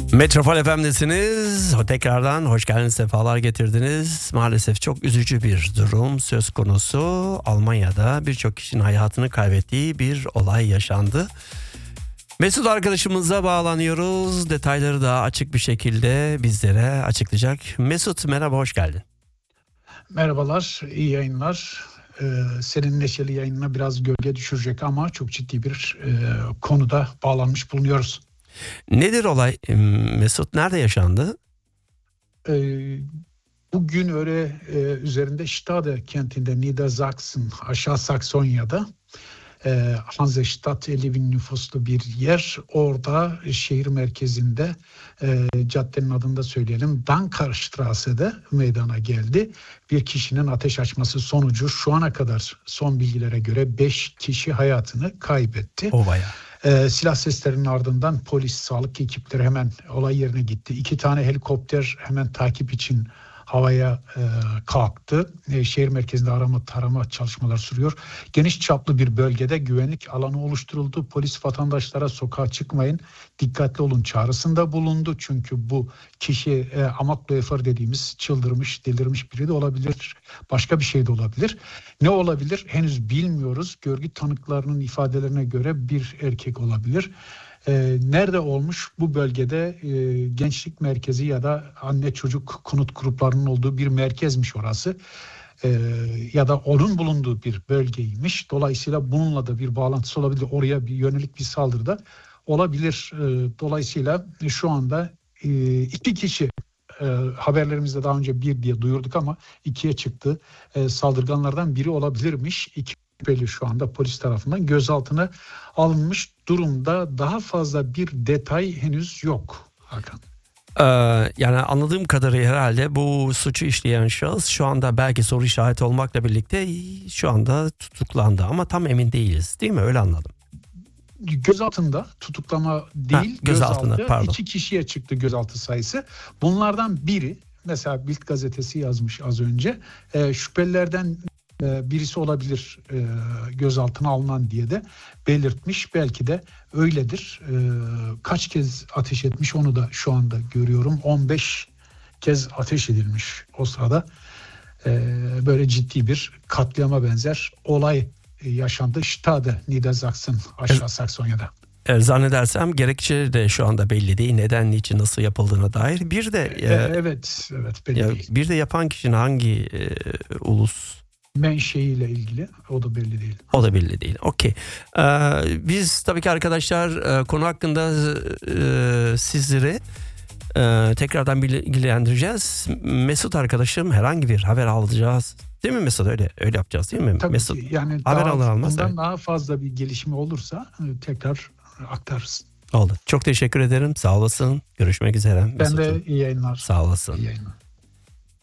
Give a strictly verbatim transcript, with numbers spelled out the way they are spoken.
Metropol F M'desiniz. Tekrardan hoş geldiniz, sefalar getirdiniz. Maalesef çok üzücü bir durum söz konusu. Almanya'da birçok kişinin hayatını kaybettiği bir olay yaşandı. Mesut arkadaşımıza bağlanıyoruz. Detayları daha açık bir şekilde bizlere açıklayacak. Mesut merhaba, hoş geldin. Merhabalar, iyi yayınlar. Ee, senin neşeli yayınına biraz gölge düşürecek ama çok ciddi bir e, konuda bağlanmış bulunuyoruz. Nedir olay Mesut? Nerede yaşandı? Ee, bugün öyle e, üzerinde Stade kentinde, Niedersachsen, Aşağı Saksonya'da e, Hansestadt elli bin nüfuslu bir yer. Orada şehir merkezinde e, caddenin adını da söyleyelim, Dankerstrasse'de meydana geldi. Bir kişinin ateş açması sonucu şu ana kadar son bilgilere göre beş kişi hayatını kaybetti. O bayağı. E, silah seslerinin ardından polis, sağlık ekipleri hemen olay yerine gitti. İki tane helikopter hemen takip için havaya e, kalktı. E, şehir merkezinde arama tarama çalışmalar sürüyor. Geniş çaplı bir bölgede güvenlik alanı oluşturuldu. Polis vatandaşlara sokağa çıkmayın, dikkatli olun çağrısında bulundu. Çünkü bu kişi e, Amokläufer dediğimiz çıldırmış, delirmiş biri de olabilir. Başka bir şey de olabilir. Ne olabilir? Henüz bilmiyoruz. Görgü tanıklarının ifadelerine göre bir erkek olabilir. Ee, nerede olmuş? Bu bölgede e, gençlik merkezi ya da anne çocuk konut gruplarının olduğu bir merkezmiş orası. Ee, ya da onun bulunduğu bir bölgeymiş. Dolayısıyla bununla da bir bağlantısı olabilir. Oraya bir yönelik bir saldırıda olabilir. Ee, dolayısıyla şu anda e, iki kişi e, haberlerimizde daha önce bir diye duyurduk ama ikiye çıktı. E, saldırganlardan biri olabilirmiş. İki şüpheli şu anda polis tarafından gözaltına alınmış durumda. Daha fazla bir detay henüz yok Hakan. Ee, yani anladığım kadarıyla herhalde bu suçu işleyen şahıs şu anda belki soru işareti olmakla birlikte şu anda tutuklandı ama tam emin değiliz, değil mi? Öyle anladım. Gözaltında, tutuklama değil, ha, gözaltında, gözaltı. pardon. İki kişiye çıktı gözaltı sayısı. Bunlardan biri, mesela Bild gazetesi yazmış az önce, e, şüphelilerden e, birisi olabilir e, gözaltına alınan diye de belirtmiş. Belki de öyledir. E, kaç kez ateş etmiş onu da şu anda görüyorum. on beş kez ateş edilmiş o sırada. E, böyle ciddi bir katliama benzer olay yaşandı. Stade Niedersachsen, Aşağı Saksonya'da. E, zannedersem gerekçe de şu anda belli değil. Neden, niçin, nasıl yapıldığına dair. Bir de e, e, evet, evet belli ya, değil. bir de yapan kişinin hangi e, ulus menşeiyle ilgili o da belli değil. O da belli değil. Okey. Ee, biz tabii ki arkadaşlar e, konu hakkında e, sizleri e, tekrardan bilgilendireceğiz. Mesut arkadaşım herhangi bir haber alacağız. Değil mi Mesut? Öyle öyle yapacağız değil mi? Tabii Mesut ki. Yani haber daha, alır almaz. bundan Evet. daha fazla bir gelişme olursa e, tekrar aktarırız. Oldu. Çok teşekkür ederim. Sağ olasın. Görüşmek üzere. Ben Mesut'um. de iyi yayınlar. Sağ olasın. İyi yayınlar.